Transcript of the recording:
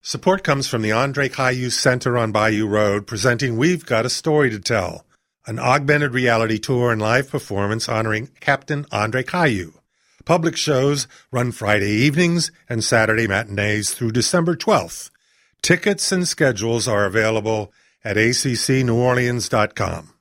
Support comes from the Andre Caillou Center on Bayou Road, presenting We've Got a Story to Tell, an augmented reality tour and live performance honoring Captain Andre Caillou. Public shows run Friday evenings and Saturday matinees through December 12th. Tickets and schedules are available at accneworleans.com.